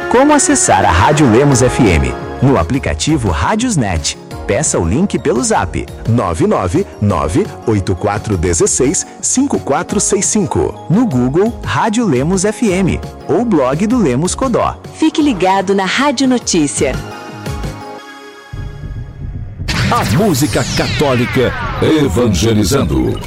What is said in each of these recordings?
Como acessar a Rádio Lemos FM? No aplicativo Rádiosnet. Peça o link pelo Zap 999-8416-5465. No Google, Rádio Lemos FM ou blog do Lemos Codó. Fique ligado na Rádio Notícia. A música católica evangelizando.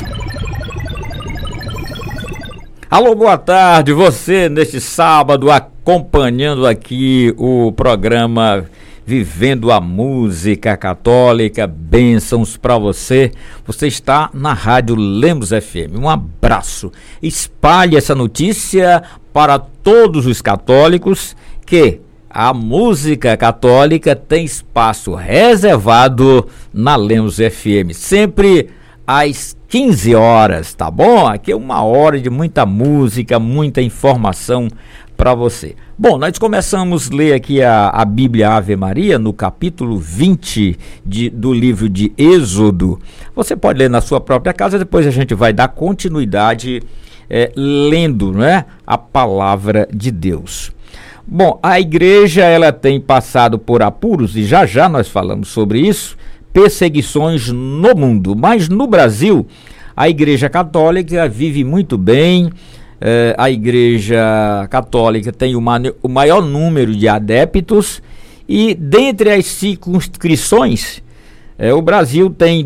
Alô, boa tarde, você neste sábado acompanhando aqui o programa Vivendo a Música Católica, bênçãos para você. Você está na Rádio Lemos FM, um abraço. Espalhe essa notícia para todos os católicos que a música católica tem espaço reservado na Lemos FM, sempre às 15 horas, tá bom? Aqui é uma hora de muita música, muita informação para você. Bom, nós começamos a ler aqui a Bíblia Ave Maria no capítulo 20 do livro de Êxodo. Você pode ler na sua própria casa, depois a gente vai dar continuidade lendo, né, a palavra de Deus. Bom, a igreja ela tem passado por apuros, e já nós falamos sobre isso, perseguições no mundo, mas no Brasil a Igreja Católica vive muito bem. A Igreja Católica tem o maior número de adeptos, e dentre as circunscrições o Brasil tem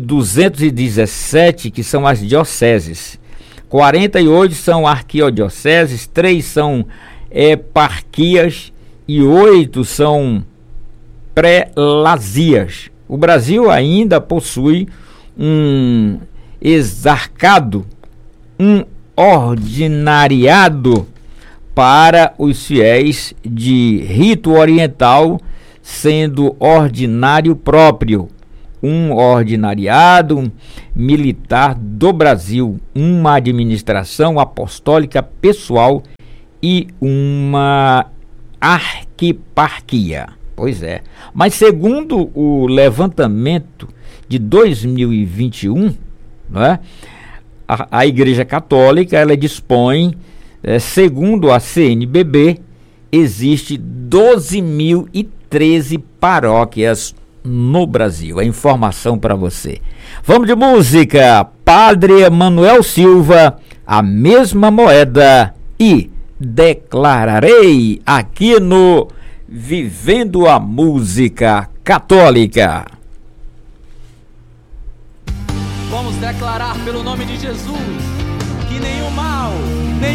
217 que são as dioceses, 48 são arquiodioceses, 3 são eparquias e 8 são prelazias. O Brasil ainda possui um exarcado, um ordinariado para os fiéis de rito oriental, sendo ordinário próprio, um ordinariado militar do Brasil, uma administração apostólica pessoal e uma arquiparquia. Pois é, mas segundo o levantamento de 2021, né, a Igreja Católica ela dispõe, segundo a CNBB, existe 12.013 paróquias no Brasil. É informação para você. Vamos de música. Padre Emanuel Silva, A Mesma Moeda e Declararei, aqui no Vivendo a Música Católica. Vamos declarar pelo nome de Jesus que nenhum mal